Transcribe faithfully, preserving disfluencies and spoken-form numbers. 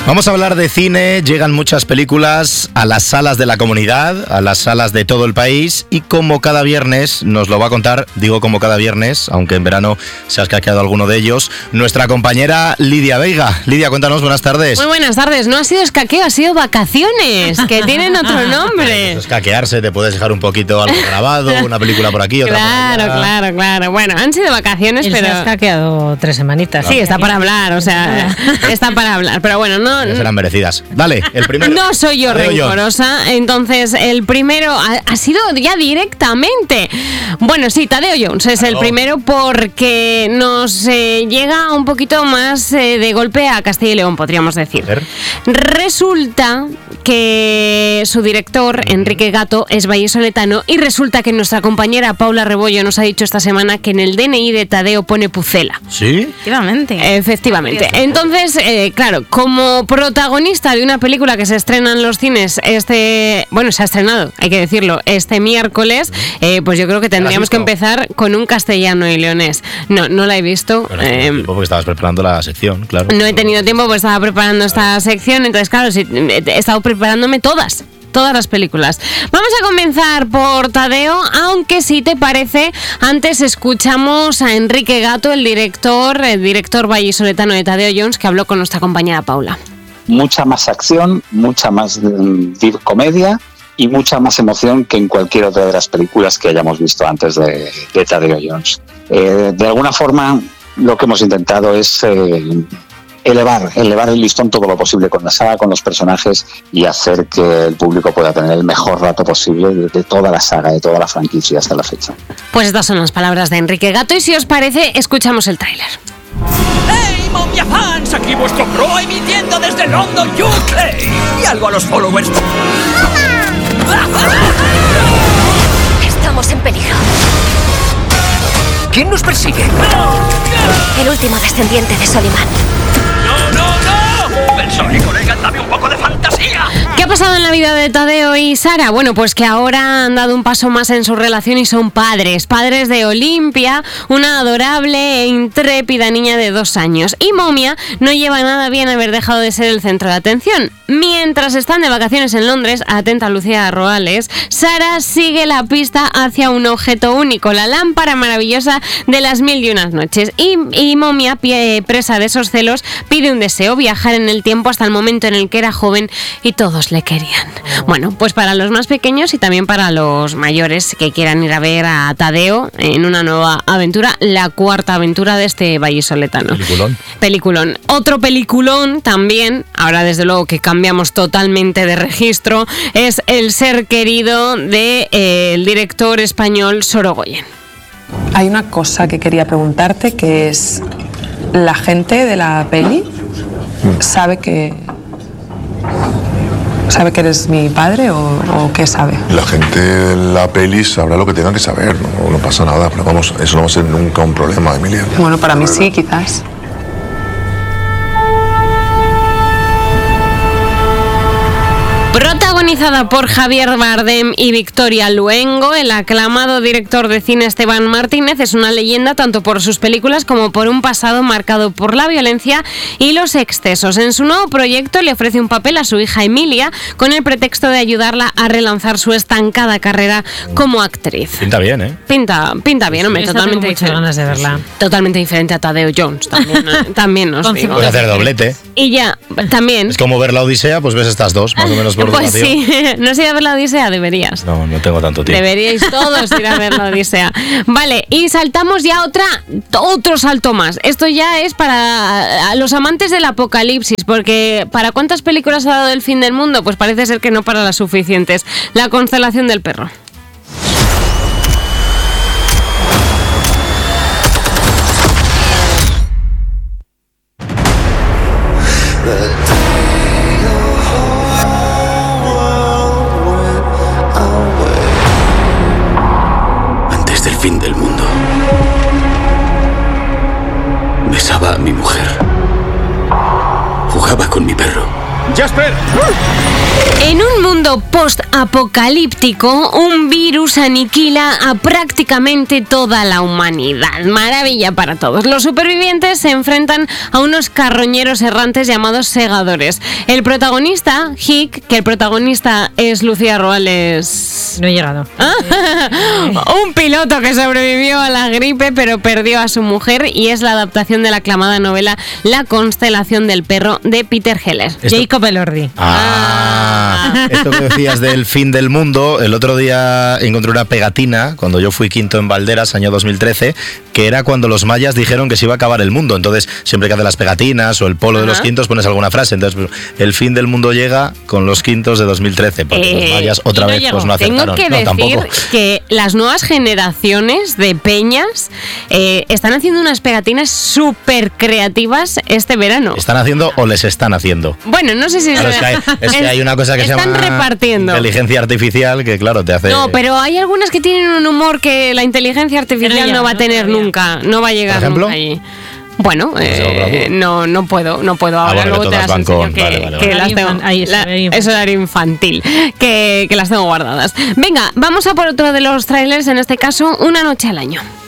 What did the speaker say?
Vamos a hablar de cine, llegan muchas películas a las salas de la comunidad, a las salas de todo el país y como cada viernes nos lo va a contar, digo como cada viernes, aunque en verano se ha escaqueado alguno de ellos, nuestra compañera Lidia Veiga. Lidia, cuéntanos, buenas tardes. Muy buenas tardes, no ha sido escaqueo, ha sido vacaciones, que tienen otro nombre. Pues escaquearse, te puedes dejar un poquito algo grabado, una película por aquí, otra claro, por allá. Claro, claro, bueno, han sido vacaciones, Él pero... se ha escaqueado tres semanitas. Sí, está para hablar, o sea, está para hablar, pero bueno, no... Serán merecidas. Dale, el primero. No soy yo rencorosa, entonces el primero ha, ha sido ya directamente. Bueno, sí, Tadeo Jones es el primero porque nos eh, llega un poquito más eh, de golpe a Castilla y León, podríamos decir. Resulta que su director, Enrique Gato, es vallisoletano y resulta que nuestra compañera Paula Rebollo nos ha dicho esta semana que en el D N I de Tadeo pone Pucela. ¿Sí? Efectivamente. Efectivamente. Entonces, eh, claro, como protagonista de una película que se estrena en los cines este... Bueno, se ha estrenado, hay que decirlo, este miércoles, eh, pues yo creo que tendríamos que empezar con un castellano y leonés. No, no la he visto. Bueno, eh, tiempo porque estabas preparando la sección, claro. no he tenido tiempo porque estaba preparando esta sección, entonces claro, sí, he estado preparándome todas. Todas las películas. Vamos a comenzar por Tadeo, aunque si te parece, antes escuchamos a Enrique Gato, el director, el director vallisoletano de Tadeo Jones, que habló con nuestra compañera Paula. Mucha más acción, mucha más eh, comedia y mucha más emoción que en cualquier otra de las películas que hayamos visto antes de, de Tadeo Jones. Eh, de alguna forma, lo que hemos intentado es eh, elevar, elevar el listón todo lo posible con la saga, con los personajes y hacer que el público pueda tener el mejor rato posible de, de toda la saga, de toda la franquicia hasta la fecha. Pues estas son las palabras de Enrique Gato y si os parece, escuchamos el tráiler. ¡Hey, Momia Fans! Aquí vuestro pro emitiendo desde London, U K. Y algo a los followers. Estamos en peligro. ¿Quién nos persigue? El último descendiente de Soliman. ¡No, no, no! Persona y colega, dame un poco de fantasía. ¿Qué ha pasado en la vida de Tadeo y Sara? Bueno, pues que ahora han dado un paso más en su relación y son padres. Padres de Olimpia, una adorable e intrépida niña de dos años. Y Momia no lleva nada bien haber dejado de ser el centro de atención. Mientras están de vacaciones en Londres, atenta Lucía Roales, Sara sigue la pista hacia un objeto único, la lámpara maravillosa de las mil y unas noches. Y, y Momia, pie, presa de esos celos, pide un deseo, viajar en el tiempo hasta el momento en el que era joven y todos le querían. Bueno, pues para los más pequeños y también para los mayores que quieran ir a ver a Tadeo en una nueva aventura, la cuarta aventura de este vallisoletano. Peliculón. Peliculón. Otro peliculón también, ahora desde luego que cambiamos totalmente de registro, es El ser querido del de, eh, director español Sorogoyen. Hay una cosa que quería preguntarte, que es, ¿la gente de la peli sabe que sabe que eres mi padre o, o qué sabe? La gente de la peli sabrá lo que tenga que saber, no, no pasa nada, pero vamos, eso no va a ser nunca un problema, Emilia. Bueno, para mí sí, quizás. Protagonizada por Javier Bardem y Victoria Luengo, el aclamado director de cine Esteban Martínez es una leyenda tanto por sus películas como por un pasado marcado por la violencia y los excesos. En su nuevo proyecto le ofrece un papel a su hija Emilia con el pretexto de ayudarla a relanzar su estancada carrera como actriz. Pinta bien, ¿eh? Pinta, pinta bien, hombre, Esa totalmente tengo muchas diferente. ganas de verla. Totalmente diferente a Tadeo Jones, también, ¿eh? También os digo. Puedes hacer doblete. Y ya, también. Es como ver la Odisea, pues ves estas dos, más o menos por Pues duración. sí, no has ido a ver la Odisea, deberías. No, no tengo tanto tiempo. Deberíais todos ir a ver la Odisea. Vale, y saltamos ya otra, otro salto más. Esto ya es para los amantes del apocalipsis, porque ¿para cuántas películas ha dado el fin del mundo? Pues parece ser que no para las suficientes. La constelación del perro. Antes del fin del mundo, besaba a mi mujer, jugaba con mi perro. ¡Jasper! En un mundo post-apocalíptico, un virus aniquila a prácticamente toda la humanidad. Maravilla para todos. Los supervivientes se enfrentan a unos carroñeros errantes llamados segadores. El protagonista, Hick, que el protagonista es Lucía Ruales. No he llegado. Un piloto que sobrevivió a la gripe pero perdió a su mujer, y es la adaptación de la aclamada novela La constelación del perro de Peter Heller. Esto... Jacob Elordi. Ah, esto que decías del fin del mundo, el otro día encontré una pegatina cuando yo fui quinto en Valderas, año dos mil trece, que era cuando los mayas dijeron que se iba a acabar el mundo. Entonces, siempre que haces las pegatinas o el polo Ajá. de los quintos pones alguna frase. Entonces, el fin del mundo llega con los quintos de dos mil trece, porque eh, los mayas otra no vez pues, no acertaron. Tengo que no, decir tampoco. que las nuevas generaciones de peñas eh, están haciendo unas pegatinas súper creativas este verano. ¿Están haciendo o les están haciendo? Bueno, no sé si claro, es, que hay, es que hay una cosa que se llama repartiendo. inteligencia artificial que, claro, te hace... No, pero hay algunas que tienen un humor que la inteligencia artificial no va a tener no, nunca, no va a llegar nunca allí. Bueno, eh, no, no puedo, no puedo ahora, ah, bueno, luego te las enseño con... que, vale, vale, que vale. las tengo, Ahí, la, ahí, eso era infantil, que, que las tengo guardadas. Venga, vamos a por otro de los trailers, en este caso, Una noche al año.